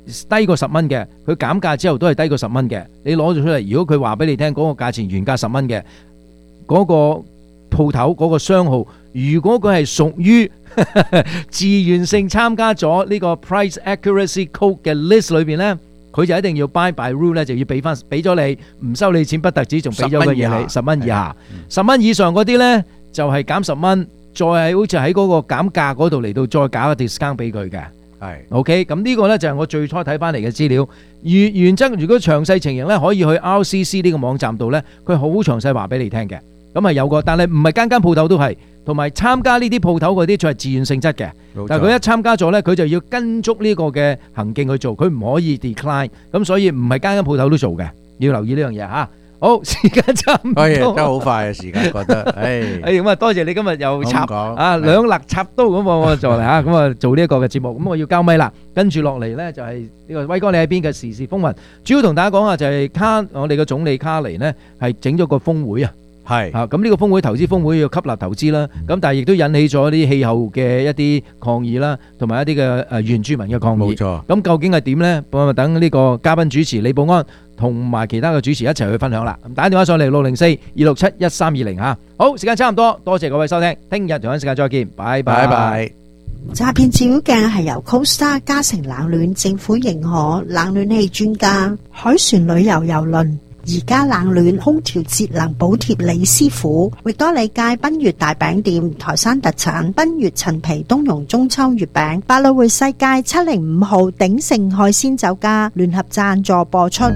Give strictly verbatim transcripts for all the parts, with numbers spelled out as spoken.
低過十蚊嘅，佢減價之後都係低過十蚊嘅，你攞咗出嚟，如果佢話俾你聽嗰個價錢原價十蚊嘅，嗰個鋪頭嗰個商號，如果佢係屬於自願性參加咗呢個 Price Accuracy Code 嘅 list 裏邊呢，佢就一定要 buy by rule 咧，就要俾翻俾咗你，唔收你錢不特止，仲俾咗個嘢你十蚊以下，十蚊以上嗰啲呢就係減十蚊，再係好似喺嗰個減價嗰度嚟到再搞個 discount 俾佢嘅。係 OK， 咁呢個呢就係我最初睇翻嚟嘅資料。原原則如果詳細情形呢，可以去 R C C 呢個網站度呢，佢好詳細話俾你聽嘅。咁係有個，但係唔係間間鋪頭都係，同埋參加呢啲鋪頭嗰啲就係自願性質嘅。但係佢一參加咗呢，佢就要跟足呢個嘅行徑去做，佢唔可以 decline。咁所以唔係間間鋪頭都做嘅，要留意呢樣嘢嚇。好，時間差唔多， 真係好快啊！時間覺得，誒， 誒咁啊，多謝你今日又插啊兩肋插刀咁我做嚟嚇，咁啊做呢一個嘅節目，咁我要交咪啦。跟住落嚟咧就係呢個威哥你喺邊嘅時事風雲，主要同大家講下就係卡我哋嘅總理卡尼呢係整咗個峯會啊。係啊，咁呢個峯會投資峯會要吸納投資啦，咁但係亦都引起咗啲氣候嘅一啲抗議啦，同埋一啲嘅誒原住民嘅抗議。冇錯。咁究竟係點呢？咁啊等呢個嘉賓主持李寶安同埋其他嘅主持一齊去分享啦。咁打電話上嚟六零四二六七一三二零嚇。好，時間差唔多，多謝各位收聽，聽日同樣時間再見，拜拜。拜拜。 詐騙照嘅係由 Costa 嘉誠冷暖政府認可冷暖氣專家海船旅遊郵輪。而家冷暖空調節能補貼李師傅，域多利街賓悅大餅店台山特產賓悅陳皮冬蓉中秋月餅，百老匯世界七零五號鼎盛海鮮酒家聯合贊助播出。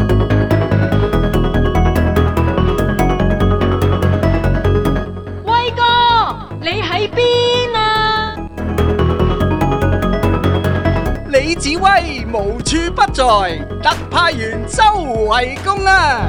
威哥，你喺邊啊？ 李子威無處不在，特派員周圍公啊！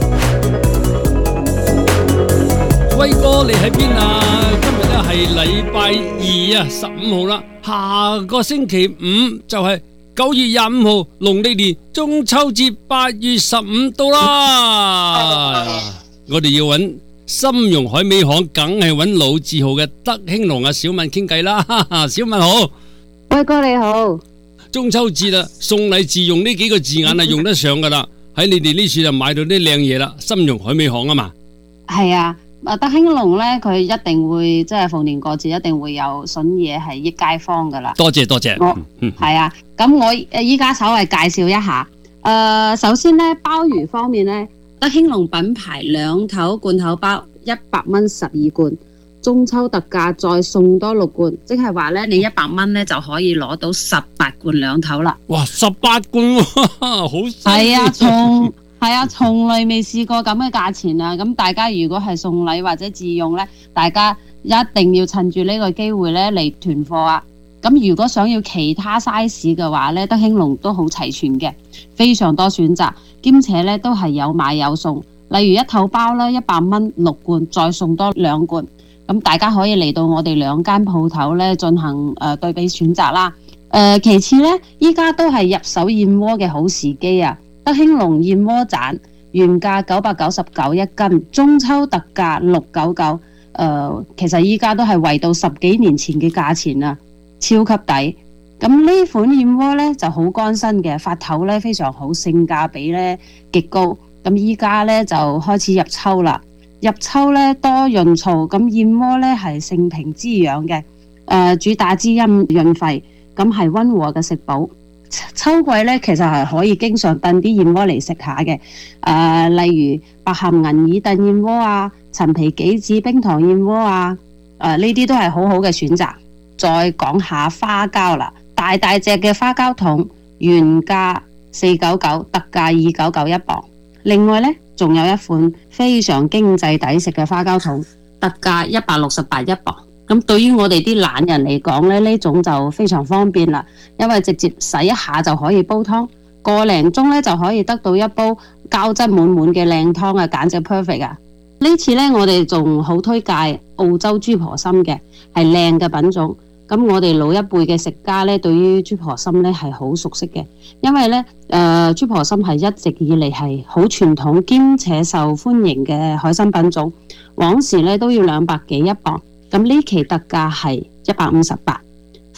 威哥你喺邊啊？今日咧係禮拜二啊，十五號啦。下個星期五就係九月廿五號，農曆年中秋節，八月十五到啦。我哋要揾參茸海味行，梗係揾老字號嘅德興隆啊，小敏傾偈啦。小敏好， 威哥你好。 中秋節啦，送禮自用呢幾個字眼係用得上噶啦。喺你哋呢處就買到啲靚嘢啦，參茸海味行啊嘛。 係啊，啊德興隆咧，佢一定會即係逢年過節一定會有筍嘢係益街坊噶啦。 多謝多謝。 我係啊，咁我誒依家稍微介紹一下。誒，首先咧鮑魚方面咧，德興隆品牌兩頭罐頭包一百蚊十二罐。中秋特價再送多六罐，即係話咧，你一百蚊咧就可以攞到十八罐兩頭啦。 哇，十八罐喎，好犀利！ 係啊，從係啊，從來未試過咁嘅價錢啊！咁大家如果係送禮或者自用咧，大家一定要趁住呢個機會咧嚟囤貨啊！咁如果想要其他 size 嘅話咧，德興隆都好齊全嘅，非常多選擇，兼且咧都係有買有送。例如一頭包啦，一百蚊六罐，再送多兩罐。咁大家可以嚟到我哋兩間鋪頭咧進行誒、呃、對比選擇啦。誒、呃、其次咧，依家都係入手燕窩嘅好時機啊！德興隆燕窩盞原價九百九十九一斤，中秋特價六九九。誒其實依家都係圍到十幾年前嘅價錢啊，超級抵。咁呢款燕窩咧就好乾身嘅，發頭咧非常好，性價比咧極高。咁依家咧就開始入秋啦。入秋咧多潤燥，咁燕窩咧係性平滋養嘅，誒、呃、主打滋陰潤肺，咁係溫和嘅食補。秋季咧其實係可以經常燉啲燕窩嚟食下嘅，誒、呃、例如百合銀耳燉燕窩啊，陳皮杞子冰糖燕窩啊，誒呢啲都係好好嘅選擇。再講下花膠啦，大大隻嘅花膠桶原價四九九，特價二九九一磅。另外咧，仲有一款非常經濟抵食嘅花膠桶，特價一百六十八一磅。咁對於我哋啲懶人嚟講咧，呢種就非常方便啦，因為直接洗一下就可以煲湯，個零鐘咧就可以得到一煲膠質滿滿嘅靚湯啊，簡直 perfect 啊！呢次咧我哋仲好推介澳洲豬婆參嘅，係靚嘅品種。咁我哋老一輩嘅食家咧，對於豬婆參咧係好熟悉嘅，因為咧，誒、呃、豬婆參係一直以嚟係好傳統兼且受歡迎嘅海參品種，往時咧都要兩百幾一磅，咁呢期特價係一百五十八。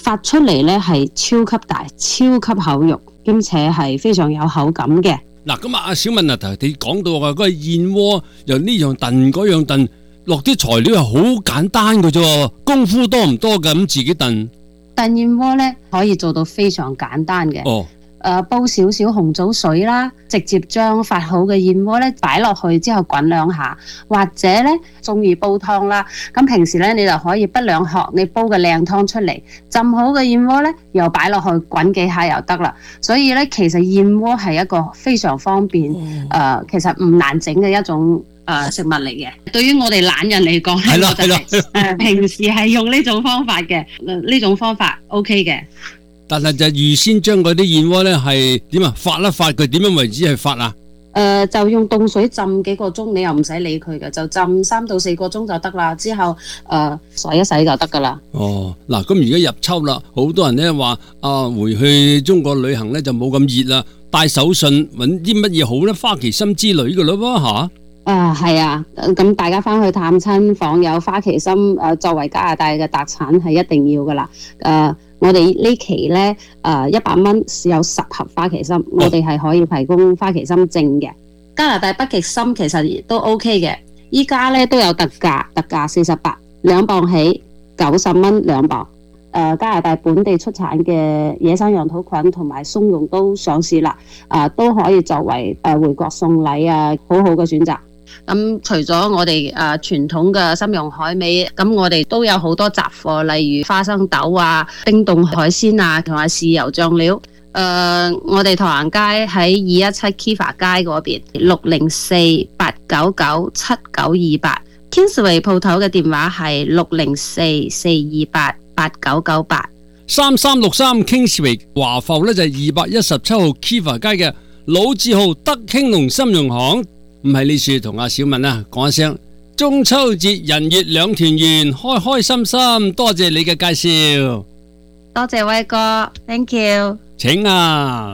發出嚟咧係超級大、超級厚肉，兼且係非常有口感嘅。 嗱，咁啊，阿小敏啊，頭你講到話嗰個燕窩由呢樣燉嗰樣燉，落啲材料係好簡單嘅啫，功夫多唔多㗎？咁自己燉燉燕窩咧可以做到非常簡單嘅。 哦。 誒、呃、煲少少紅棗水啦，直接將發好嘅燕窩咧擺落去之後滾兩下，或者咧中意煲湯啦。咁平時咧你就可以不兩殼，你煲嘅靚湯出嚟，浸好嘅燕窩咧又擺落去滾幾下又得啦。所以咧其實燕窩係一個非常方便，誒、 嗯呃、其實唔難整嘅一種誒、呃、食物嚟嘅。對於我哋懶人嚟講咧， 係啦我就係誒平時係用呢種方法嘅，呢種方法 OK 嘅。 但係就預先將嗰啲燕窩咧係點啊？發一發佢點樣為止係發啊？ 誒、呃，就用凍水浸幾個鐘，你又唔使理佢嘅，就浸三到四個鐘就得啦。之後誒、呃、洗一洗就得噶啦。 哦，嗱，咁而家入秋啦，好多人咧話啊，回去中國旅行咧就冇咁熱啦，帶手信揾啲乜嘢好咧？花旗參之類嘅咯喎嚇。 啊，係啊，咁大家翻去探親訪友，花旗參誒作為加拿大嘅特產係一定要噶啦。誒、呃，我哋呢期咧誒一百蚊有十盒花旗參，我哋係可以提供花旗參證嘅。加拿大北極參其實都 OK 嘅，依家咧都有特價，特價四十八兩磅起，九十蚊兩磅。誒、呃，加拿大本地出產嘅野生羊肚菌同埋松茸都上市啦，啊、呃、都可以作為誒、呃、回國送禮啊，好好嘅選擇。咁、嗯、除咗我哋誒傳統嘅參茸海味，咁我哋都有好多雜貨，例如花生豆啊、冰凍海鮮啊，同埋豉油醬料。誒、呃，我哋唐人街喺二一七 Kiva 街嗰邊，六零四八九九七九二八。Kingsway 鋪頭嘅電話係六零四四二八八九九八。 三三六三 Kingsway 華埠咧就係二百一十七號 Kiva 街嘅老字號德興隆參茸行。唔係呢處同阿小敏啊講一聲中秋節人月兩團圓，開開心心。多謝你嘅介紹， 多謝威哥 ，Thank you。 請啊！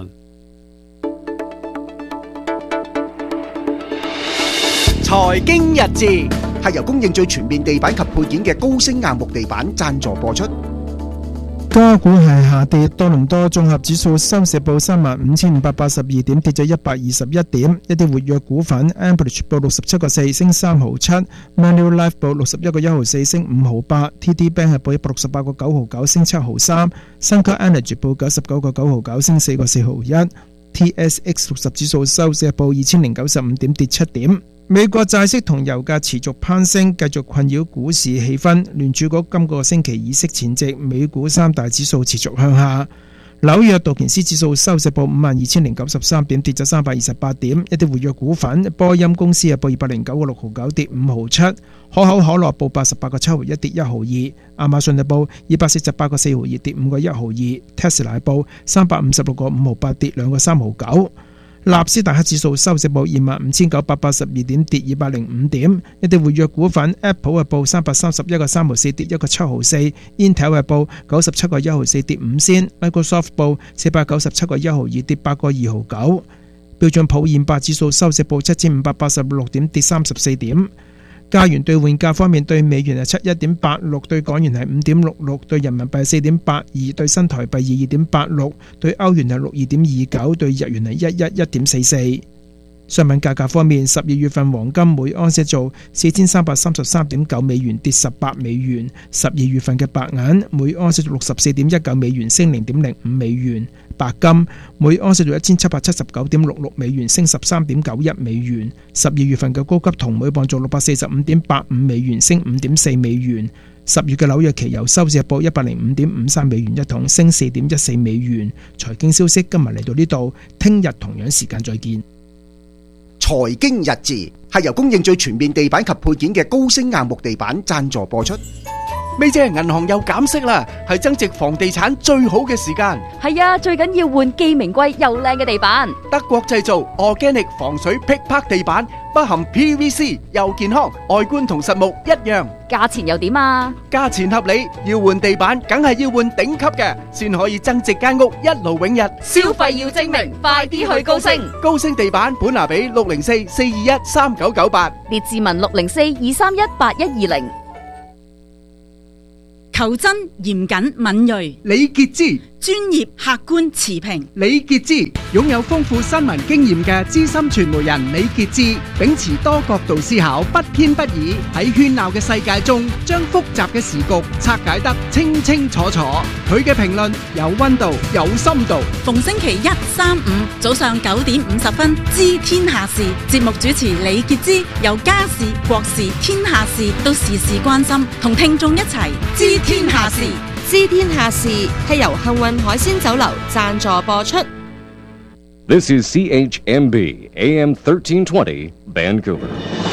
財經日誌係由供應最全面地板及配件嘅高升硬木地板贊助播出。 加股係下跌，多倫多綜合指數收市報三萬五千五百八十二點，跌咗一百二十一點。一啲活躍股份 Amberage 報六十七個四，升三毫七 ；Manulife 報六十一個一毫四，升五毫八 ；T D Bank 係報一百六十八個九毫九，升七毫三 ；Suncor Energy 報九十九個九毫九，升四個四毫一 ；T S X 六十指數收市報二千零九十五點，跌七點。美國債息同油價持續攀升，繼續困擾股市氣氛。聯儲局今個星期議息前夕，美股三大指數持續向下。紐約道瓊斯指數收市報五萬二千零九十三點，跌咗三百二十八點。一啲活躍股份，波音公司係報二百零九個六毫九，跌五毫七；可口可樂報八十八個七毫一，跌一毫二；亞馬遜係報二百四十八個四毫二，跌五個一毫二；Tesla 係報三百五十六個五毫八，跌兩個三毫九。納斯達克指數收市報二萬五千九百八十二點，跌二百零五點。一啲活躍股份 ，Apple 係報三百三十一個三毫四，跌一個七毫四 ；Intel 係報九十七個一毫四，跌五仙 ；Microsoft 報四百九十七個一毫二，跌八個二毫九。標準普爾五百指數收市報七千五百八十六點，跌三十四點。加元兌換價方面，對美元係七一點八六，對港元係五點六六，對人民幣四點八二，對新台幣二二點八六，對歐元係六二點二九，對日元係一一一點四四。商品價格方面，十二月份黃金每盎司做四千三百三十三點九美元，跌十八美元；十二月份嘅白銀每盎司做六十四點一九美元，升零點零五美元；白金每盎司做一千七百七十九點六六美元，升十三點九一美元；十二月份嘅高級銅每磅做六百四十五點八五美元，升五點四美元；十月嘅紐約期油收市報一百零五點五三美元一桶，升四點一四美元。財經消息今日嚟到呢度，聽日同樣時間再見。 財經日誌係由供應最全面地板及配件嘅高升硬木地板贊助播出。 咪姐，銀行又減息啦，係增值房地產最好嘅時間。 係啊，最緊要換既名貴又靚嘅地板。 德國製造 Organic 防水劈拍地板，不含 P V C， 又健康，外觀同實木一樣。 價錢又點啊？ 價錢合理，要換地板梗係要換頂級嘅，先可以增值間屋一勞永逸。 消費要精明，快啲去高升。 高升地板本拿比六零四四二一三九九八， 列治文六零四二三一八一二零。 求真、嚴謹、敏銳。 李傑之專業、客觀、持平。 李傑之擁有豐富新聞經驗嘅資深傳媒人李傑之，秉持多角度思考，不偏不倚，喺喧鬧嘅世界中，將複雜嘅時局拆解得清清楚楚。佢嘅評論有溫度，有深度。 逢星期一、三、五早上九點五十分，知天下事。節目主持李傑之，由家事、國事、天下事到時事關心，同聽眾一齊知天下事。 知天下事係由幸運海鮮酒樓贊助播出。 This is C H M B A M thirteen twenty Vancouver。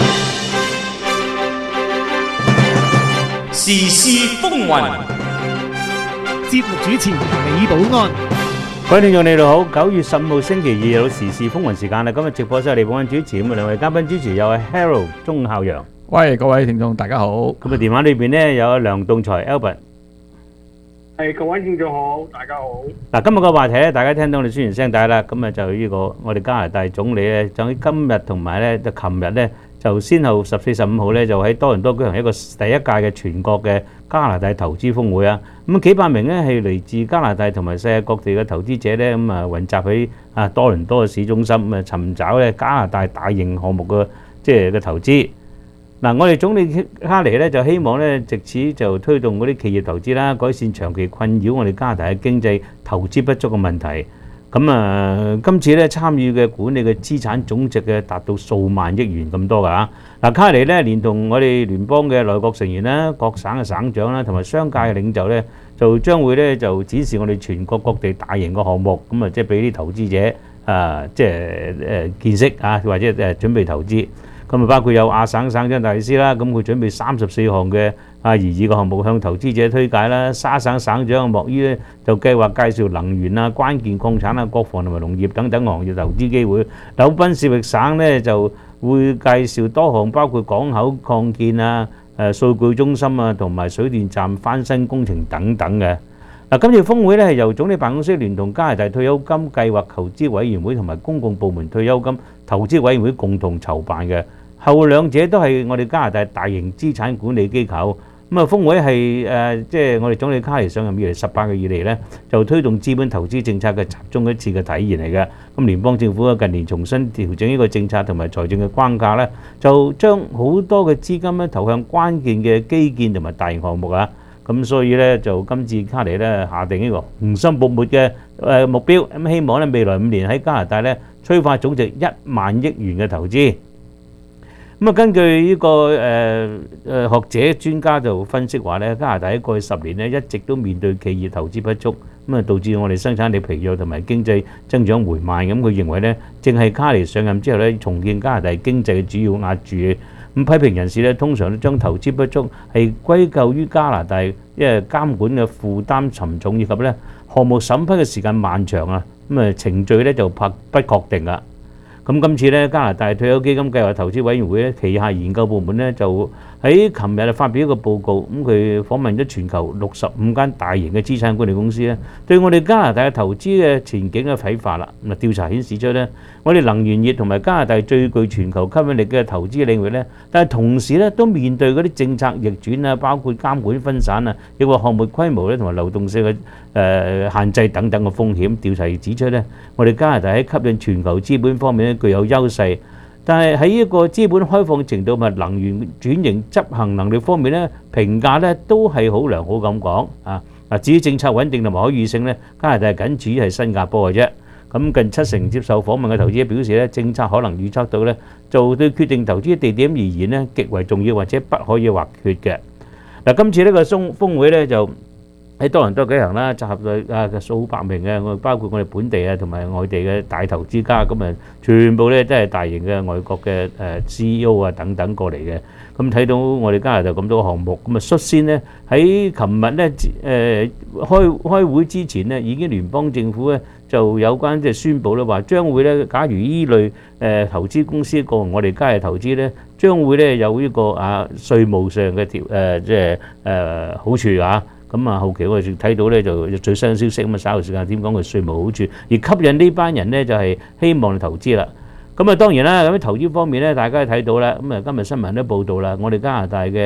時事風雲， 節目主持李寶安。 各位聽眾你哋好，九月十五號星期二有時事風雲時間啦。今日直播室係李寶安主持，咁啊兩位嘉賓主持有係 Harold 鐘孝陽。 喂，各位聽眾大家好。 咁啊電話裏邊咧有梁棟才 Albert。 係各位聽眾好，大家好。 嗱，今日個話題咧，大家聽到我哋宣傳聲帶啦，咁啊就呢個我哋加拿大總理咧，就喺今日同埋咧，就琴日咧，就先後十四、十五號咧，就喺多倫多舉行一個第一屆嘅全國嘅加拿大投資峰會啊。咁幾百名咧係嚟自加拿大同埋世界各地嘅投資者咧，咁啊雲集喺啊多倫多嘅市中心，咁啊尋找咧加拿大大型項目嘅即係嘅投資。嗱，我哋總理卡尼咧就希望咧，藉此就推動嗰啲企業投資啦，改善長期困擾我哋加拿大嘅經濟投資不足嘅問題。咁啊，今次咧參與嘅管理嘅資產總值嘅達到數萬億元咁多㗎嚇。嗱，卡尼咧連同我哋聯邦嘅內閣成員啦、各省嘅省長啦，同埋商界嘅領袖咧，就將會咧就展示我哋全國各地大型嘅項目，咁啊即係俾啲投資者啊即係誒見識啊，或者誒準備投資。咁啊，包括有亞省省長大師啦，咁佢準備三十四項嘅啊擬議嘅項目向投資者推介啦。沙省省長莫伊咧就計劃介紹能源啊、關鍵礦產啊、國防同埋農業等等行業投資機會。紐賓士域省咧就會介紹多項包括港口擴建啊、誒數據中心啊同埋水電站翻新工程等等嘅。嗱，今次峰會咧係由總理辦公室聯同加拿大退休金計劃投資委員會同埋公共部門退休金投資委員會共同籌辦嘅。後兩者都係我哋加拿大大型資產管理機構。咁啊，峰會係誒即係我哋總理卡尼上任以嚟十八個月以嚟咧，就推動資本投資政策嘅集中一次嘅體現嚟嘅。咁聯邦政府近年重新調整呢個政策同埋財政嘅框架咧，就將好多嘅資金咧投向關鍵嘅基建同埋大型項目啊。咁所以咧就今次卡尼咧下定呢個雄心勃勃嘅誒目標，咁希望咧未來五年喺加拿大咧催化總值一萬億元嘅投資。咁啊，根據呢個誒誒學者專家就分析話咧，加拿大喺過去十年咧一直都面對企業投資不足，咁啊導致我哋生產力疲弱同埋經濟增長緩慢。咁佢認為咧，正係卡尼上任之後咧，重建加拿大經濟嘅主要壓住。咁批評人士咧，通常都將投資不足係歸咎於加拿大因為監管嘅負擔沉重，以及咧項目審批嘅時間漫長啊，咁啊程序咧就不不確定啦。咁今次咧，加拿大退休基金計劃投資委員會咧旗下研究部門咧就喺琴日發表一個報告，咁佢訪問咗全球六十五間大型嘅資產管理公司咧，對我哋加拿大嘅投資嘅前景嘅睇法啦。咁啊調查顯示出咧，我哋能源業同埋加拿大最具全球吸引力嘅投資領域咧，但係同時咧都面對嗰啲政策逆轉啊，包括監管分散啊，亦或項目規模咧同埋流動性嘅誒限制等等嘅風險。調查亦指出咧，我哋加拿大喺吸引全球資本方面咧具有優勢。但係喺呢個資本開放程度同能源轉型執行能力方面咧，評價咧都係好良好咁講啊！嗱，至於政策穩定同埋可預性咧，加拿大僅次於係新加坡嘅啫。咁近七成接受訪問嘅投資者表示咧，政策可能預測到咧，就對決定投資地點而言咧，極為重要或者不可以或缺嘅。嗱，今次呢個峰峰會咧就喺多倫多舉行啦，集合咗啊數百名嘅，我包括我哋本地啊同埋外地嘅大投資家，咁啊全部咧都係大型嘅外國嘅誒 C E O 啊等等過嚟嘅。咁睇到我哋加拿大咁多項目，咁啊率先咧喺琴日咧誒開開會之前咧，已經聯邦政府咧就有關即係宣布咧話，將會咧假如依類誒投資公司過我哋加拿大投資咧，將會咧有呢個啊稅務上嘅條誒即係誒好處啊。咁啊，後期我哋睇到咧就最新消息咁啊，稍後時間點講佢稅務好處，而吸引呢班人咧就係希望投資啦。咁啊，當然啦，咁喺投資方面咧，大家睇到啦。咁啊，今日新聞都報道啦，我哋加拿大嘅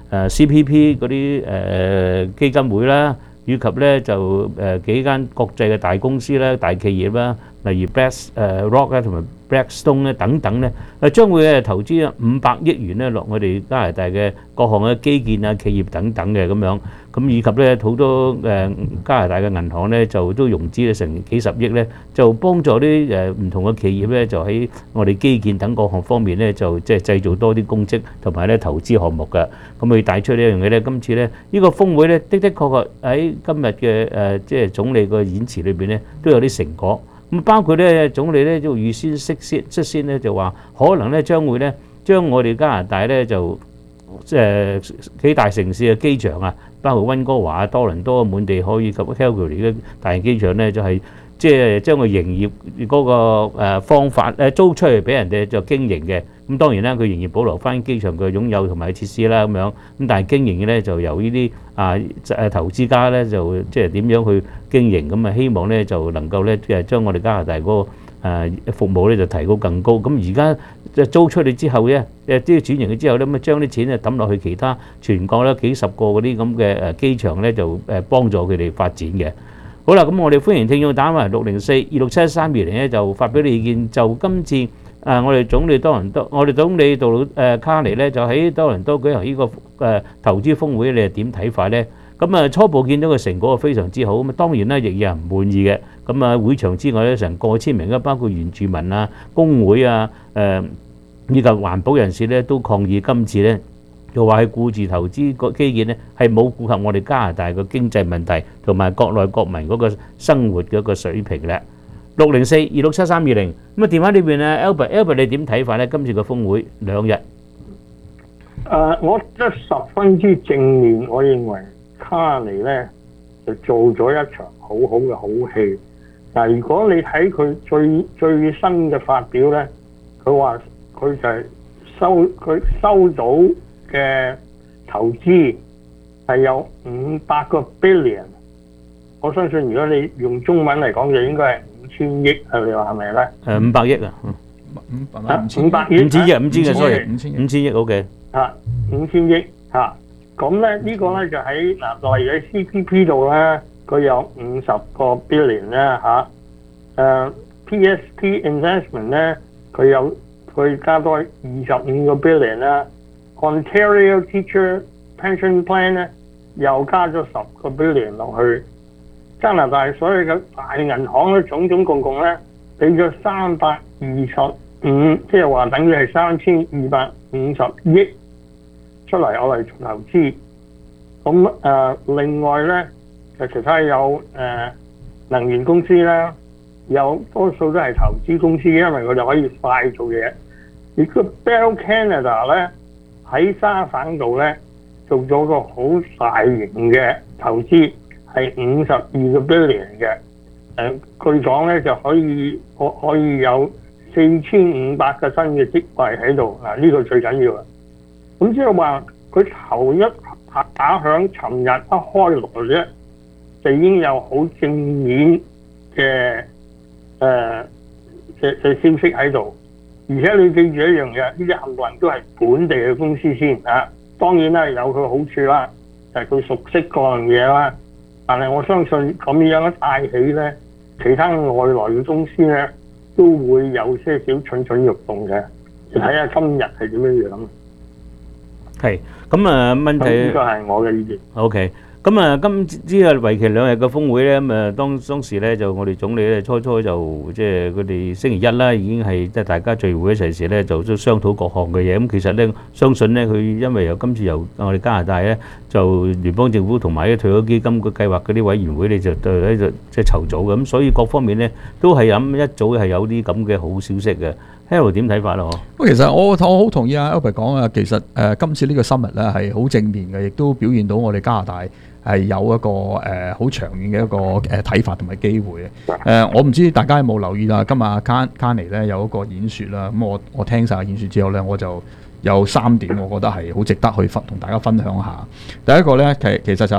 誒 C P P 嗰啲誒基金會啦，以及咧就誒幾間國際嘅大公司啦、大企業啦，例如 Black 誒 Rock 咧同埋 Blackstone 咧等等咧，誒將會誒投資五百億元咧落我哋加拿大嘅各項嘅基建啊、企業等等嘅咁樣，咁以及咧好多誒加拿大嘅銀行咧就都融資成幾十億咧，就幫助啲誒唔同嘅企業咧就喺我哋基建等各項方面咧就即係製造多啲公職同埋咧投資項目嘅，咁佢帶出呢樣嘢咧，今次咧呢個峰會咧的的確確喺今日嘅誒即係總理個演辭裏邊咧都有啲成果。咁包括咧總理咧就預先識先率先咧就話，可能咧將會咧將我哋加拿大咧就誒幾大城市嘅機場啊，包括溫哥華、多倫多、滿地可以及 Calgary 嘅大型機場咧，就係即係將個營業嗰個誒方法誒租出嚟俾人哋就經營嘅。咁當然啦，佢仍然保留翻機場嘅擁有同埋設施啦咁樣。咁但係經營嘅咧就由呢啲啊誒投資家咧就即係點樣去經營咁啊？希望咧就能夠咧誒將我哋加拿大嗰個誒服務咧就提高更高。咁而家即係租出去之後咧誒啲轉型咗之後咧，咁啊將啲錢咧抌落去其他全國咧幾十個嗰啲咁嘅誒機場咧就誒幫助佢哋發展嘅。好啦，咁我哋歡迎聽眾打埋六零四二六七三二零咧就發表啲意見，就今次。誒、啊，我哋總理多倫多，我哋總理杜魯誒卡尼咧，就喺多倫多舉行呢、這個誒、呃、投資峰會，你係點睇法咧？咁啊，初步見到個成果非常之好，咁啊當然咧亦有人唔滿意嘅。咁啊，會場之外咧，成過千名啦，包括原住民啊、工會啊、誒、呃、以及環保人士咧，都抗議今次咧，又話係顧住投資個基建咧，係冇顧及我哋加拿大個經濟問題同埋國內國民嗰個生活嘅一個水平咧。六零四二六七三二零，咁啊電話裏邊啊 Albert，Albert 你點睇法咧？今次個峰會兩日， 誒，我覺得十分之正面。我認為卡尼咧就做咗一場好好嘅好戲。嗱，如果你睇佢最最新嘅發表咧，佢話佢就係收佢收到嘅投資係有五百個 billion。我相信如果你用中文嚟講，就應該係千億啊！你話係咪咧？ 誒五百億啊， 五五百億， 五千億，五千嘅 sorry， 五千五千億 OK。 啊，五千億嚇，咁咧呢個咧就喺嗱，例如喺 C P P 度咧，佢有五十個 billion 咧嚇，誒 P S P investment 咧，佢有佢加多二十五個 billion 啦 ，Ontario Teacher Pension Plan 咧又加咗十個 billion 落去。加拿大所有嘅大銀行咧，總總共共咧俾咗三百二十五，即係話等於係三千二百五十億出嚟，我嚟做投資。咁誒、呃，另外咧就其他有誒、呃、能源公司啦，有多數都係投資公司，因為佢哋可以快做嘢。而個 Bell Canada 咧喺沙省度咧做咗個好大型嘅投資。係五十二個 billion 嘅，誒據講咧就可以可可以有四千五百個新嘅職位喺度，嗱、這、呢個最緊要啦。咁即係話佢頭一下打響，尋日一開鑼啫，就已經有好正面嘅誒嘅嘅消息喺度。而且你記住一樣嘢，呢啲冚唪唥都係本地嘅公司先啊。當然啦，有佢好處啦，就係、是、佢熟悉各樣嘢啦。但係我相信咁樣一帶起咧，其他外來嘅公司咧都會有些少蠢蠢欲動嘅。你睇下今日係點樣樣。 係咁啊，問題呢個係我嘅意見。 OK。咁啊，今呢個為期兩日嘅峰會咧，咁啊當當時咧就我哋總理咧初初就即係佢哋星期一啦，已經係即係大家聚會一齊時咧，就都商討各項嘅嘢。咁其實咧，相信咧佢因為由今次由我哋加拿大咧，就聯邦政府同埋啲退休基金嘅計劃嗰啲委員會咧，就對喺度即係籌組嘅。咁所以各方面咧都係諗一早係有啲咁嘅好消息嘅。Harold 點睇法咯？ 不過其實我我好同意啊 Albert 講啊，其實誒、呃、今次呢個 summit 咧係好正面嘅，亦都表現到我哋加拿大係有一個誒好、呃、長遠嘅一個誒睇法同埋機會嘅。誒、呃、我唔知大家有冇留意啦，今日阿卡卡尼咧有一個演説啦，咁我我聽晒演説之後咧，我就有三點我覺得係好值得去分同大家分享下。第一個咧其其實就係話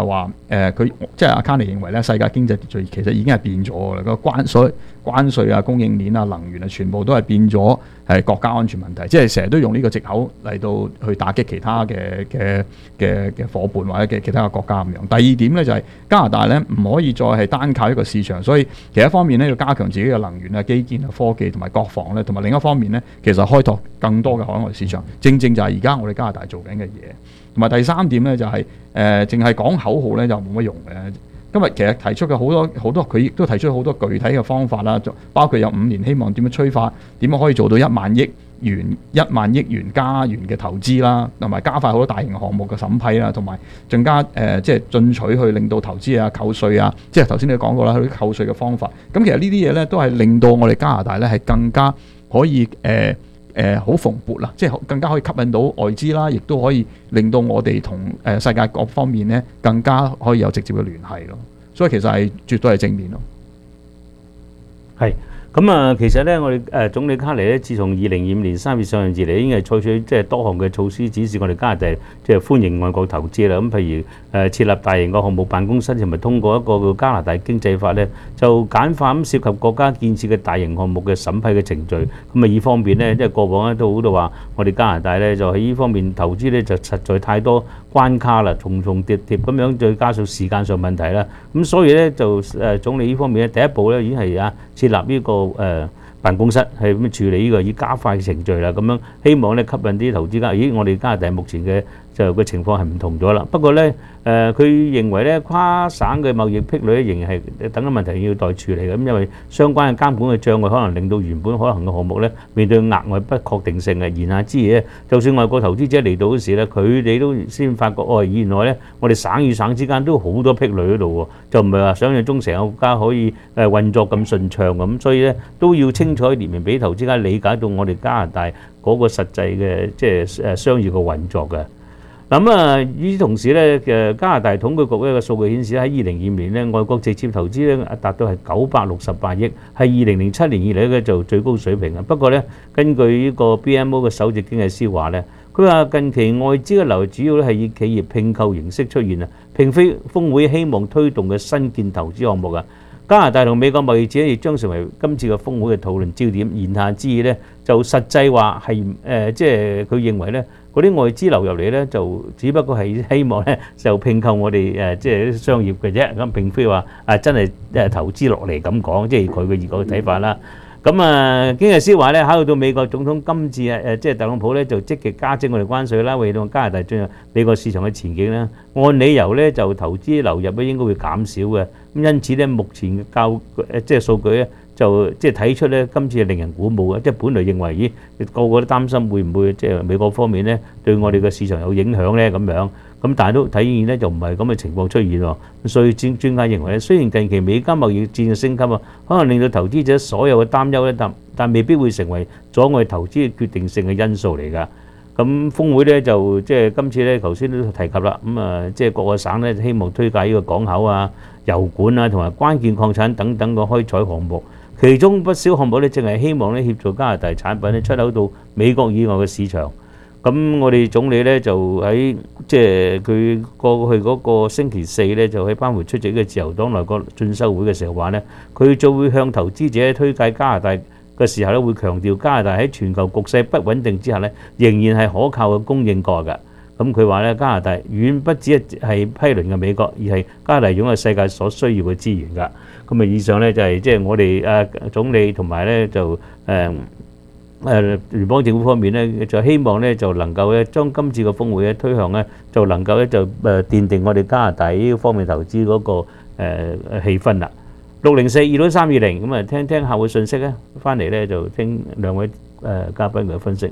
誒佢即係阿卡尼認為咧，世界經濟秩序其實已經係變咗㗎啦，個關所關稅啊、供應鏈啊、能源啊，全部都係變咗係國家安全問題，即係成日都用呢個藉口嚟到去打擊其他嘅嘅嘅嘅夥伴或者嘅其他嘅國家咁樣。第二點咧就係加拿大咧唔可以再係單靠一個市場，所以其一方面咧要加強自己嘅能源啊、基建啊、科技同埋國防咧，同埋另一方面咧其實開拓更多嘅海外市場，正正就係而家我哋加拿大做緊嘅嘢。同埋第三點咧就係誒淨係講口號咧就冇乜用嘅。今日其實提出嘅好多好多，佢亦都提出好多具體嘅方法啦，包括有五年希望點樣催化，點樣可以做到一萬億元一萬億元加元嘅投資啦，同埋加快好多大型項目嘅審批啦，同埋更加誒、呃、即係進取去令到投資啊、扣稅啊，即係頭先你講過啦，佢啲扣稅嘅方法。咁其實呢啲嘢咧都係令到我哋加拿大咧係更加可以誒誒好蓬勃啦，即係更加可以吸引到外資啦，亦都可以令到我哋同誒世界各方面咧更加可以有直接嘅聯繫咯。所以其實係絕對係正面咯。 係。咁啊，其實咧，我哋誒總理卡尼咧，自從二零二五年三月上任以嚟，已經係採取即係多項嘅措施，指示我哋加拿大即係歡迎外國投資啦。咁譬如誒設立大型嘅項目辦公室，同埋通過一個叫加拿大經濟法咧，就簡化咁涉及國家建設嘅大型項目嘅審批嘅程序。咁啊，呢方面咧，即係過往咧都好到話，我哋加拿大咧就喺呢方面投資咧就實在太多關卡啦，重重疊疊咁樣，再加上時間上問題啦。咁所以咧就誒總理呢方面咧，第一步咧已經係啊設立呢個誒、呃、辦公室係咁處理呢個以加快程序啦，咁樣希望咧吸引啲投資家。咦，我哋加拿大目前嘅就個情況係唔同咗啦。不過咧誒，佢認為咧跨省嘅貿易壁壘仍然係等緊問題要待處理嘅。咁因為相關嘅監管嘅障礙，可能令到原本可行嘅項目咧面對額外不確定性嘅。言下之意咧，就算外國投資者嚟到嗰時咧，佢哋都先發覺哦，原來咧我哋省與省之間都好多壁壘喺度喎，就唔係話想像中成個國家可以誒運作咁順暢咁。所以咧都要清楚列明俾投資家理解到我哋加拿大嗰個實際嘅即係誒商業嘅運作嘅。咁啊，與此同時咧，誒加拿大統計局一個數據顯示喺二零二五年咧，外國直接投資咧達到係九百六十八億，係二零零七年以嚟嘅就最高水平啊。不過咧，根據呢個 B M O 嘅首席經濟師話咧，佢話近期外資嘅流入主要咧係以企業併購形式出現啊，並非峰會希望推動嘅新建投資項目啊。加拿大同美國貿易戰亦將成為今次嘅峰會嘅討論焦點。言下之意咧，就實際話係誒，即係佢認為咧，嗰啲外資流入嚟咧，就只不過係希望咧就併購我哋誒即係商業嘅啫，咁並非話啊真係誒投資落嚟咁講，即係佢嘅熱個睇法啦。咁啊，經濟師話咧，考慮到美國總統今次誒誒即係特朗普咧就積極加徵我哋關稅啦，為到加拿大進入美國市場嘅前景啦，按理由咧就投資流入咧應該會減少嘅。咁因此咧，目前嘅較誒即係數據咧，就即係睇出咧，今次係令人鼓舞嘅。即係本來認為，咦，個個都擔心會唔會即係美國方面咧對我哋嘅市場有影響咧咁樣。咁但係都體現咧就唔係咁嘅情況出現喎。所以專專家認為咧，雖然近期美加貿易戰嘅升級啊，可能令到投資者所有嘅擔憂咧，但但未必會成為阻礙投資嘅決定性嘅因素嚟㗎。咁峰會咧就即係今次咧，頭先都提及啦。咁啊，即係各個省咧希望推介呢個港口啊、油管啊同埋關鍵礦產等等嘅開採項目。其中不少項目咧，正係希望咧協助加拿大產品咧出口到美國以外嘅市場。咁我哋總理咧就喺即係佢過去嗰個星期四咧，就喺班會出席嘅自由黨內閣進修會嘅時候話咧，佢就會向投資者推介加拿大嘅時候咧，會強調加拿大喺全球局勢不穩定之下咧，仍然係可靠嘅供應國㗎。咁佢話咧，加拿大遠不止係批輪嘅美國，而係加拿大擁有世界所需要嘅資源㗎。咁啊，以上咧就係即係我哋誒總理同埋咧就誒誒聯邦政府方面咧，就希望咧就能夠咧將今次嘅峰會咧推向咧，就能夠咧就誒奠定我哋加拿大呢方面投資嗰個誒誒氣氛啦。六零四二六三二零，咁啊聽聽客戶信息咧，翻嚟咧就聽兩位誒嘉賓嘅分析。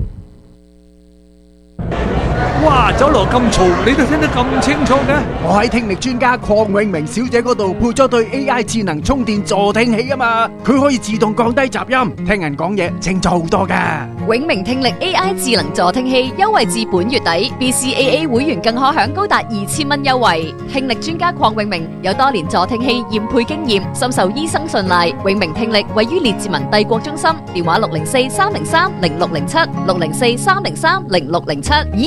哇！酒樓咁嘈，你都聽得咁清楚嘅？ 我喺聽力專家鄺永明小姐嗰度配咗對 A I 智能充電助聽器啊嘛，佢可以自動降低雜音，聽人講嘢清楚好多噶。 永明聽力 A I 智能助聽器優惠至本月底 ，B C A A 會員更可享高達二千蚊優惠。聽力專家鄺永明有多年助聽器驗配經驗，深受醫生信賴。永明聽力位於列治文帝國中心，電話六零四三零三零六零七六零四三零三零六零七。咦，你幾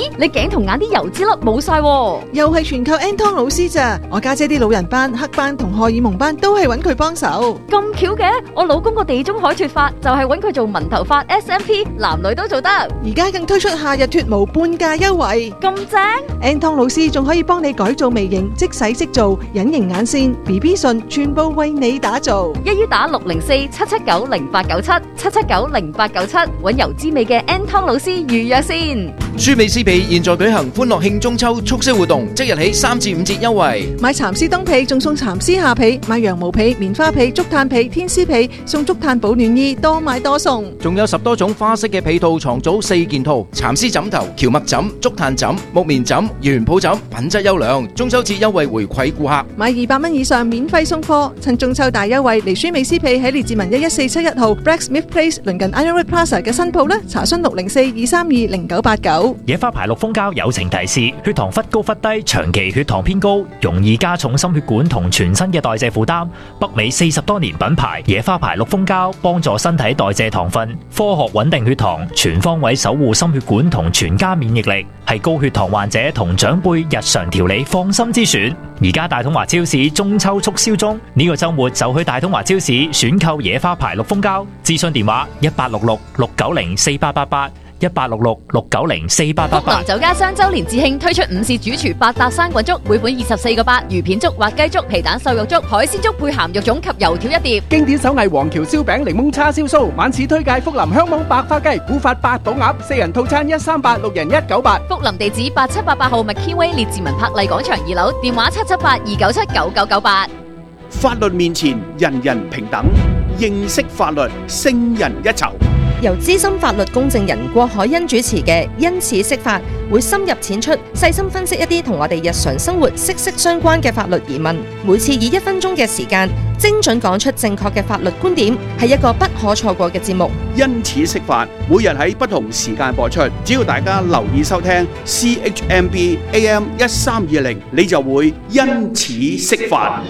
頸同眼啲油脂粒冇晒喎。 又係全靠 Anton 老師咋？我家姐啲老人斑、黑斑同荷爾蒙斑都係揾佢幫手。 咁巧嘅，我老公個地中海脫髮就係揾佢做紋頭髮 S M P， 男女都做得。 而家更推出夏日脫毛半價優惠， 咁正 ！Anton 老師仲可以幫你改造微型，即洗即做，隱形眼線、B B 唇，全部為你打造。 一於打六零四七七九零八九七七七九零八九七，揾油脂味嘅 Anton 老師預約先。 舒美斯皮現在舉行歡樂慶中秋促銷活動，即日起三至五折優惠。 買蠶絲冬被仲送蠶絲夏被，買羊毛被、棉花被、竹炭被、天絲被送竹炭保暖衣，多買多送。 仲有十多種花式嘅被套、床組四件套，蠶絲枕頭、蕎麥枕、竹炭枕、木棉枕、原抱枕，品質優良。中秋節優惠回饋顧客， 買二百蚊以上免費送貨。趁中秋大優惠，嚟舒美斯被喺列治文一一四七一號 Blacksmith Place 鄰近 Ironwood Plaza 嘅新鋪啦，查詢六零四二三二零九八九。 野花牌綠蜂膠友情提示：血糖忽高忽低，長期血糖偏高，容易加重心血管同全身嘅代謝負擔。北美四十多年品牌野花牌綠蜂膠，幫助身體代謝糖分，科學穩定血糖，全方位守護心血管同全家免疫力，係高血糖患者同長輩日常調理放心之選。而家大統華超市中秋促銷中，呢、這個周末就去大統華超市選購野花牌綠蜂膠。諮詢電話一八六六六九零四八八八。一八六六六九零四八八八。 福林酒家雙周年致慶推出午市主廚八達生滾粥，每款二十四個八，魚片粥、滑雞粥、皮蛋瘦肉粥、海鮮粥配鹹肉粽及油條一碟。 經典手藝黃橋燒餅、檸檬叉燒酥，晚市推介福林香網白花雞、古法八寶鴨，四人套餐一三八，六人一九八。 福林地址八七八八號 McKinway 列治文柏麗廣場二樓，電話七七八二九七九九九八。 法律面前人人平等，認識法律勝人一籌。 由資深法律公證人郭海欣主持嘅因此釋法，會深入淺出，細心分析一啲同我哋日常生活息息相關嘅法律疑問。每次以一分鐘嘅時間，精準講出正確嘅法律觀點，係一個不可錯過嘅節目。 因此釋法，每日喺不同時間播出，只要大家留意收聽 C H M B A M 一三二零，你就會因此釋法。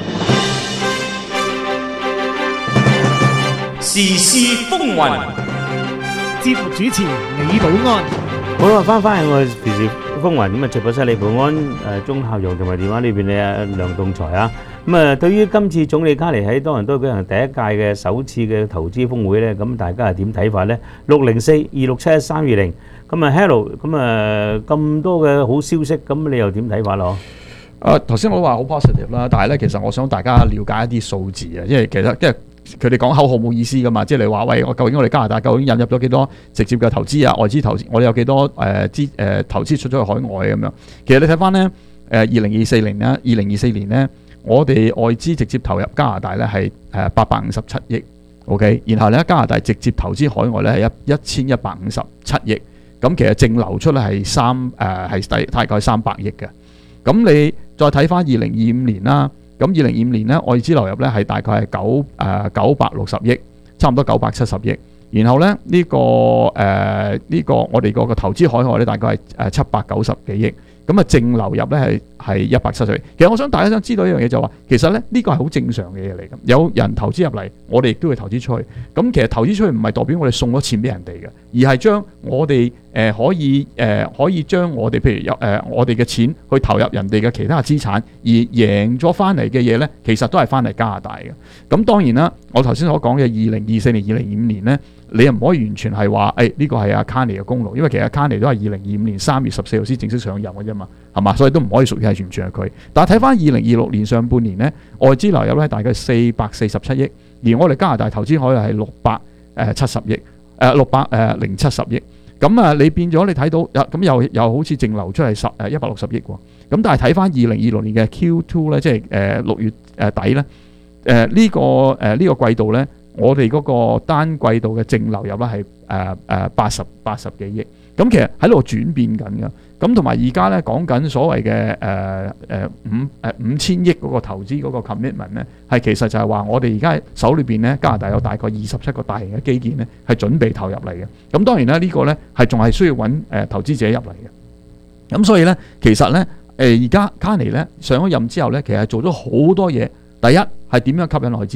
時事風雲。節目主持李寶安， 好啦，翻返去我哋時事風雲咁啊，直播室李寶安、誒鐘孝榮同埋電話裏邊嘅梁棟才啊，咁啊，對於今次總理卡尼喺多倫多舉行第一屆嘅首次嘅投資峰會咧，咁大家係點睇法咧？六零四二六七一三二零，咁啊 Hello，咁啊咁多嘅好消息，咁你又點睇法咯？ 誒頭先我話好 positive 啦，但係咧其實我想大家了解一啲數字啊，因為其實即係。佢哋講口號冇意思噶嘛，即係你話喂，我究竟我哋加拿大究竟引入咗幾多直接嘅投資啊、外資投資，我哋有幾多誒資誒投資出咗去海外咁樣？其實你睇翻咧誒二零二四年咧，二零二四年咧，我哋外資直接投入加拿大咧係誒八百五十七億 ，OK， 然後咧加拿大直接投資海外咧係一一千一百五十七億，咁其實淨流出咧係三誒係大大概三百億嘅。咁你再睇翻二零二五年啦。咁二零二五年咧，外資流入咧係大概係九誒九百六十億，差唔多九百七十億。然後咧呢、呢個誒呢、呃呢個我哋個個投資海外咧大概係誒七百九十幾億。咁啊淨流入咧係係一百七十億。其實我想大家想知道一樣嘢就話，其實咧呢、呢個係好正常嘅嘢嚟嘅。有人投資入嚟，我哋亦都會投資出去。咁其實投資出去唔係代表我哋送咗錢俾人哋嘅，而係將我哋誒、呃、可以誒、呃、可以將我哋譬如有誒、呃、我哋嘅錢去投入人哋嘅其他資產，而贏咗翻嚟嘅嘢咧，其實都係翻嚟加拿大嘅。咁當然啦，我頭先所講嘅二零二四年、二零二五年咧，你又唔可以完全係話誒呢個係阿卡尼嘅功勞，因為其實卡尼都係二零二五年三月十四號先正式上任嘅啫嘛，係嘛？所以都唔可以屬於係完全係佢。但係睇翻二零二六年上半年咧，外資流入咧大概四百四十七億，而我哋加拿大投資海外係六百誒七十億，誒六百誒零七十億。咁啊，你變咗你睇到，咁又又好似淨流出係十誒一百六十億喎。咁但係睇翻二零二六年嘅 Q 二咧，即係誒六月誒底咧，誒、呃、呢、這個誒呢、呃這個季度咧，我哋嗰個單季度嘅淨流入咧係誒誒八十八十幾億。咁其實喺度轉變緊㗎。咁同埋而家咧講緊所謂嘅誒誒五誒五千億嗰個投資嗰個 commitment 咧，係其實就係話我哋而家手裏邊咧加拿大有大概二十七個大型嘅基建咧係準備投入嚟嘅。咁當然啦，呢個咧係仲係需要揾誒投資者入嚟嘅。咁所以咧，其實咧誒而家卡尼咧上咗任之後咧，其實做咗好多嘢。第一係點樣吸引外資？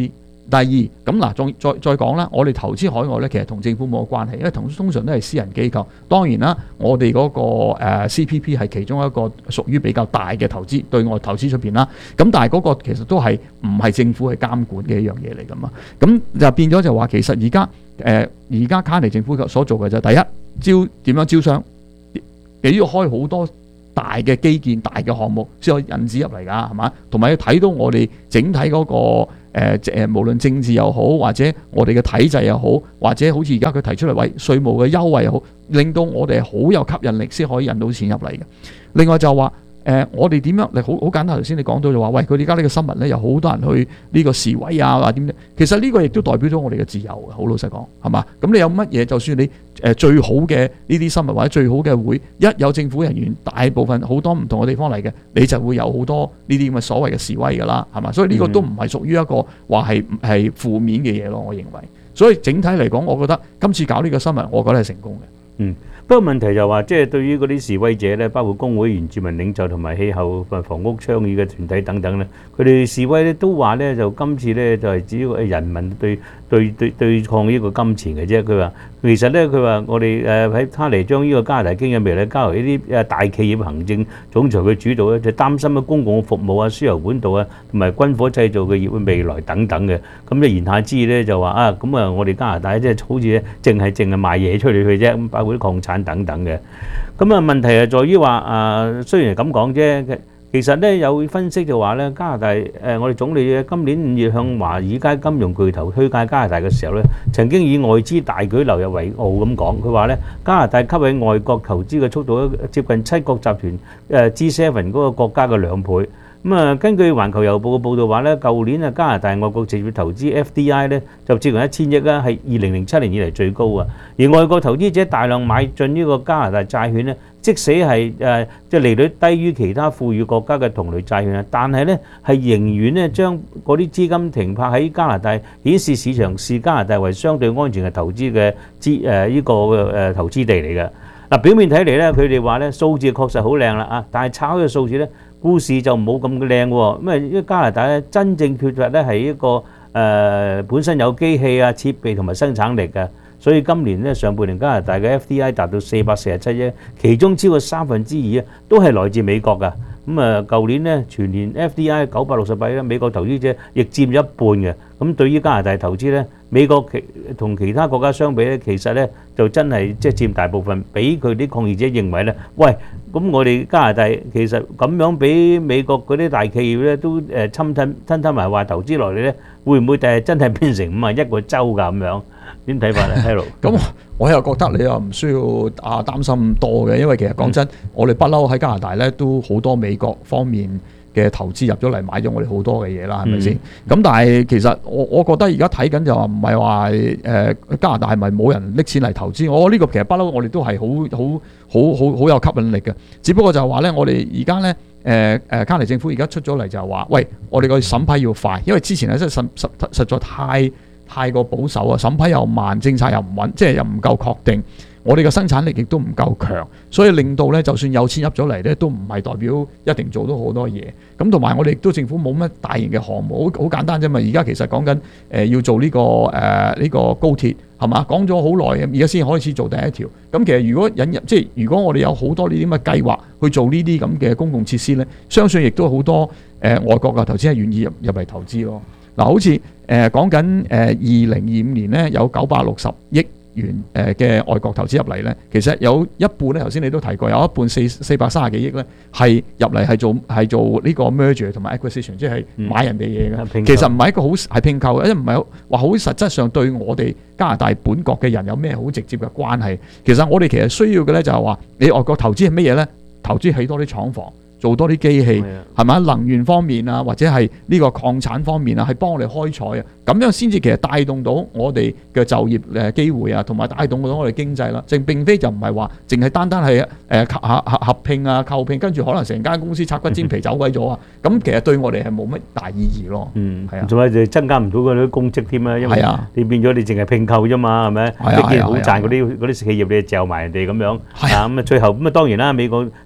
第二咁嗱，再再再講啦，我哋投資海外咧，其實同政府冇關係，因為通通常都係私人機構。當然啦，我哋嗰個誒 C P P 係其中一個屬於比較大嘅投資對外投資出邊啦。咁但係嗰個其實都係唔係政府去監管嘅一樣嘢嚟噶嘛。咁就變咗就話其實而家誒而家卡尼政府所做嘅就第一招點樣招商，你要開好多大嘅基建、大嘅項目先可以引資入嚟㗎，係嘛？同埋要睇到我哋整體嗰、那個。誒誒、呃，無論政治又好，或者我哋嘅體制又好，或者好似而家佢提出嚟為稅務嘅優惠又好，令到我哋好有吸引力，先可以引到錢入嚟嘅。另外就話誒、呃，我哋點樣？你好好簡單，頭先你講到就話，喂，佢而家呢個新聞咧，有好多人去呢個示威啊，或點？其實呢個亦都代表咗我哋嘅自由嘅。好老實講，係嘛？咁你有乜嘢？就算你誒最好嘅呢啲新聞或者最好嘅會，一有政府人員，大部分好多唔同嘅地方嚟嘅，你就會有好多呢啲咁嘅所謂嘅示威㗎啦，係嘛？所以呢個都唔係屬於一個話係係負面嘅嘢咯，我認為。所以整體嚟講，我覺得今次搞呢個新聞，我覺得係成功嘅。 嗯，不過問題就話，即係對於嗰啲示威者咧，包括工會、原住民領袖同埋氣候房屋倡議嘅團體等等咧，佢哋示威咧都話咧，就今次咧就係只要人民對對對對抗呢個金錢嘅啫。佢話其實咧，佢話我哋誒喺卡尼將呢個加拿大經濟未來交由呢啲誒大企業行政總裁嘅主導咧，就擔心啊公共服務啊、輸油管道啊同埋軍火製造嘅業嘅未來等等嘅。咁就言下之意咧就話啊，咁啊我哋加拿大即係好似淨係淨係賣嘢出嚟去啫，咁包括啲礦產等等嘅。咁啊問題係在於話啊，雖然係咁講啫。其實咧有分析就話咧，加拿大誒、呃、我哋總理今年五月向華爾街金融巨頭推介加拿大嘅時候咧，曾經以外資大舉流入為傲咁講。佢話咧，加拿大吸引外國投資嘅速度接近七國集團誒 G 七 嗰個國家嘅兩倍。咁啊，根據環球郵報嘅報導話咧，舊年啊加拿大外國直接投資 F D I 咧就接近一千億啦，係二零零七年以嚟最高啊。而外國投資者大量買進呢個加拿大債券咧，即使係誒即係利率低於其他富裕國家嘅同類債券啊，但係咧係仍然咧將嗰啲資金停泊喺加拿大，顯示市場視加拿大為相對安全嘅投資嘅資誒呢個誒投資地嚟嘅。嗱，表面睇嚟咧，佢哋話咧數字確實好靚啦啊，但係炒嘅數字咧，故事就冇咁靚喎。咁啊，因為加拿大咧真正缺乏咧係一個誒、呃、本身有機器啊、設備同埋生產力嘅，所以今年咧上半年加拿大嘅 F D I 達到四百四十七億，其中超過三分之二啊都係來自美國㗎。咁啊，舊年咧全年 F D I 九百六十八億，美國投資者亦佔咗一半嘅。咁對於加拿大投資咧，美國其同其他國家相比咧，其實咧就真係即係佔大部分。俾佢啲抗議者認為咧，喂，咁我哋加拿大其實咁樣俾美國嗰啲大企業咧都誒侵吞吞吞埋話投資落嚟咧，會唔會第日真係變成五啊一個州㗎咁樣？點睇法咧 ，Hello？ 咁我又覺得你又唔需要啊擔心咁多嘅，因為其實講真，我哋不嬲喺加拿大咧都好多美國方面嘅投資入咗嚟買咗我哋好多嘅嘢啦，係咪先？咁、嗯、但係其實我我覺得而家睇緊就話唔係話誒加拿大係咪冇人拎錢嚟投資？我呢個其實不嬲我哋都係好好好好好有吸引力嘅，只不過就係話咧，我哋而家咧誒誒卡尼政府而家出咗嚟就係話，喂，我哋個審批要快，因為之前咧真係實實實在太太過保守啊，審批又慢，政策又唔穩，即係又唔夠確定。我哋嘅生產力亦都唔夠強，所以令到咧，就算有錢入咗嚟咧，都唔係代表一定做到好多嘢。咁同埋我哋亦都政府冇乜大型嘅項目，好好簡單啫嘛。而家其實講緊誒要做呢、呢個誒呢、呃呢個高鐵係嘛，講咗好耐，而家先開始做第一條。咁其實如果引入即係如果我哋有好多呢啲咁嘅計劃去做呢啲咁嘅公共設施咧，相信亦都好多誒、呃、外國嘅投資係願意入入嚟投資咯。嗱、呃，好似誒講緊誒二零二五年咧有九百六十億元誒嘅外國投資入嚟咧，其實有一半咧，頭先你都提過，有一半四四百三十幾億咧係入嚟係做係做呢個 merger 同埋 acquisition，即係買人哋嘢嘅。嗯、其實唔係一個好係併購嘅，因為唔係話好實質上對我哋加拿大本國嘅人有咩好直接嘅關係。其實我哋其實需要嘅咧就係話，你外國投資係乜嘢咧？投資起多啲廠房。做多啲機器係咪？能源方面啊，或者係呢個礦產方面啊，係幫我哋開採啊，咁樣先至其實帶動到我哋嘅就業誒機會啊，同埋帶動到我哋經濟啦。正並非就唔係話淨係單單係誒合合合併啊、購併，跟住可能成間公司拆骨煎皮走鬼咗啊。咁其實對我哋係冇乜大意義咯。嗯，係啊， 仲有就增加唔到嗰啲公職添啊，因為你變咗你淨係併購啫嘛，係咪？你既然好賺嗰啲嗰啲企業，你就嚼埋人哋咁樣。係啊，咁啊最後咁啊當然啦，美國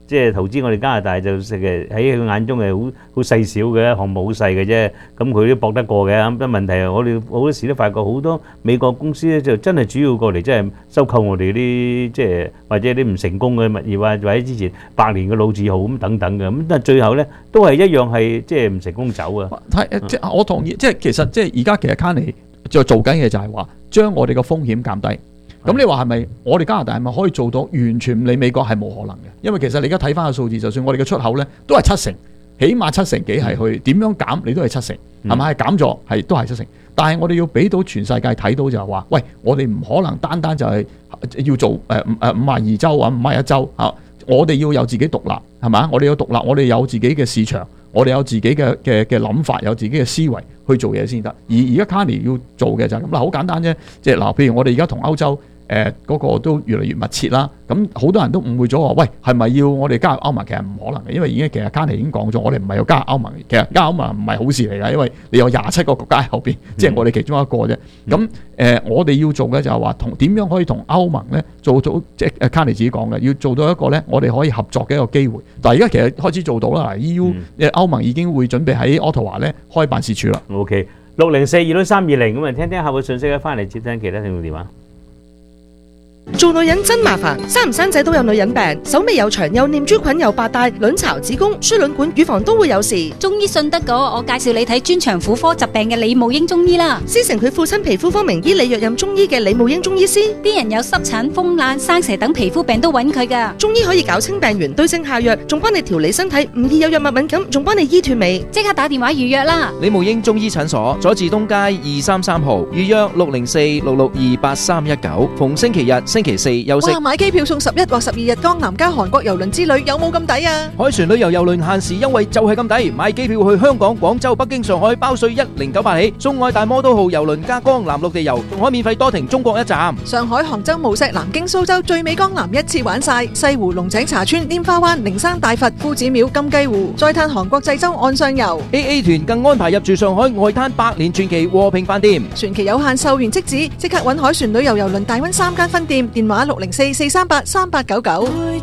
即係投資我哋加拿大就食嘅喺佢眼中係好好細小嘅項目，好細嘅啫。咁佢都搏得過嘅。咁但問題係我哋好多時都發覺好多美國公司咧就真係主要過嚟即係收購我哋啲即係或者啲唔成功嘅物業啊，或者之前百年嘅老字號咁等等嘅。咁但係最後咧都係一樣係即係唔成功走啊。 係即係我同意，即係其實即係而家其實 Carney 就做緊嘅就係話將我哋嘅風險減低。咁你話係咪我哋加拿大係咪可以做到完全唔理美國係冇可能嘅？因為其實你而家睇翻個數字，就算我哋嘅出口咧都係七成，起碼七成幾係去點樣減，你都係七成，係咪係減咗係都係七成？但係我哋要俾到全世界睇到就係話，喂，我哋唔可能單單就係要做誒誒五十二州啊，五十一州啊，我哋要有自己獨立係咪？我哋要獨立，我哋有自己嘅市場，我哋有自己嘅嘅嘅諗法，有自己嘅思維去做嘢先得。而而家 Carney 要做嘅就係咁啦，好簡單啫。即係嗱，譬如我哋而家同歐洲。誒嗰、呃那個都越嚟越密切啦，咁好多人都誤會咗話，喂，係咪要我哋加入歐盟？其實唔可能嘅，因為已經其實 Carney 已經講咗，我哋唔係要加入歐盟。其實加入歐盟唔係好事嚟㗎，因為你有廿七個國家喺後邊，即係、嗯、我哋其中一個啫。咁誒、呃，我哋要做嘅就係話，同點樣可以同歐盟咧做到，即係 Carney 自己講嘅，要做到一個咧，我哋可以合作嘅一個機會。但係而家其實開始做到啦，E U 誒歐盟已經會準備喺 Ottawa 咧開辦事處啦。 OK， 六零四二六三二零咁啊，聽聽客戶信息咧，翻嚟接聽其他聽眾電話。 做女人真麻煩，生唔生仔都有女人病，手尾又長，又念珠菌，又白帶，卵巢、子宮、輸卵管、乳房都會有事。 中醫信得過，我介紹你睇專長婦科疾病嘅李慕英中醫啦。 師承佢父親皮膚科名醫李若任中醫嘅李慕英中醫師， 啲人有濕疹、風癩、生蛇等皮膚病都揾佢噶。 中醫可以搞清病源，對症下藥，仲幫你調理身體，唔易有藥物敏感，仲幫你醫脫尾。 即刻打電話預約啦！ 李慕英中醫診所，佐治東街二三三號，預約六零四六六二八三一九，逢星期日、星期四休息。 買機票送十一或十二日江南加韓國郵輪之旅，有冇咁抵啊？ 海船旅遊郵輪限時優惠就係咁抵，買機票去香港、廣州、北京、上海包稅一零九八起，送愛大摩都號郵輪加江南陸地遊，仲可以免費多停中國一站。 上海、杭州、無錫、南京、蘇州，最美江南一次玩晒，西湖、龍井茶村、拈花灣、靈山大佛、夫子廟、金雞湖，再嘆韓國濟州岸上遊。 A A 團更安排入住上海外灘百年傳奇和平飯店， 船期有限，售完即止，即刻揾海船旅遊郵輪大灣三間分店，電話六零四四三八三八九九。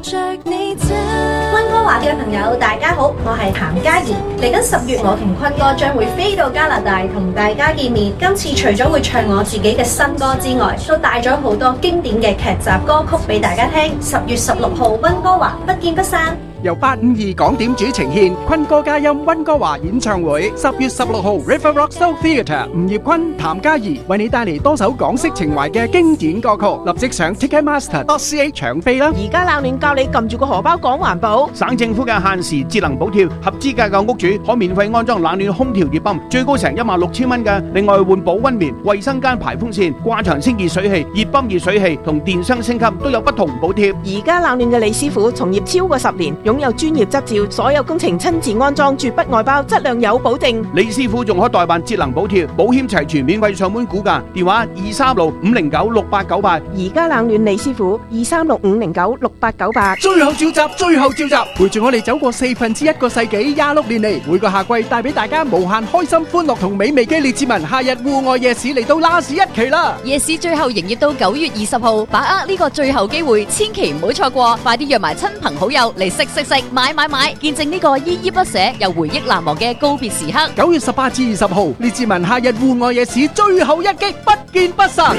溫哥華嘅朋友大家好，我係譚嘉怡。嚟緊十月，我同坤哥將會飛到加拿大同大家見面。今次除咗會唱我自己嘅新歌之外，都帶咗好多經典嘅劇集歌曲俾大家聽。十月十六號溫哥華不見不散。 由八五二港點主呈獻坤哥嘉音溫哥華演唱會，十月十六號 River Rock Soul Theatre， 吳業坤、譚嘉怡為你帶嚟多首港式情懷嘅經典歌曲，立即上 Ticketmaster dot C A 搶飛啦！ 而家冷暖教你撳住個荷包講環保， 省政府嘅限時節能補貼，合資格嘅屋主可免費安裝冷暖空調熱泵，最高成一萬六千蚊嘅。另外換保溫棉、衛生間排風扇、掛牆清熱水器、熱泵熱水器同電箱升級都有不同補貼。 而家冷暖嘅李師傅從業超過十年，擁有專業執照，所有工程親自安裝，絕不外包，質量有保證。 李師傅仲可代辦節能補貼，保險齊全，免費上門估價，電話二三六五零九六八九八。 而家冷暖李師傅二三六五零九六八九八。 最後召集，最後召集，陪住我哋走過四分之一個世紀，廿六年嚟，每個夏季帶俾大家無限開心、歡樂同美味嘅列治文夏日戶外夜市嚟到拉市一期啦！ 夜市最後營業到九月二十號，把握呢個最後機會，千祈唔好錯過，快啲約埋親朋好友嚟食食食、買買買，見證呢個依依不捨又回憶難忘嘅告別時刻。 九月十八至二十號，列治文夏日戶外夜市最後一擊，不見不散。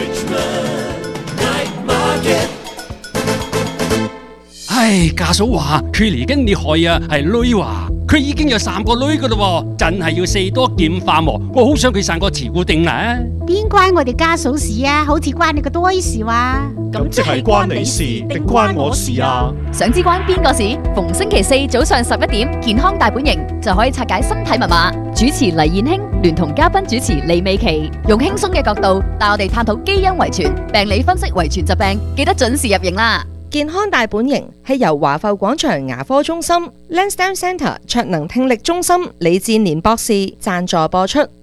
唉，家嫂話佢嚟緊你害啊，係女話佢已經有三個女噶啦，真係要四多劍化磨。我好想佢生個慈姑定啦。 邊關我哋家嫂事啊？好似關你個多事話。 咁即係關你事定關我事啊？ 想知關邊個事？逢星期四早上十一點，健康大本營就可以拆解身體密碼。主持黎燕卿聯同嘉賓主持李美琪，用輕鬆嘅角度帶我哋探討基因遺傳、病理分析遺傳疾病，記得準時入營啦！ 健康大本營係由華埠廣場牙科中心、Lansdowne Centre 卓能聽力中心李志年博士贊助播出。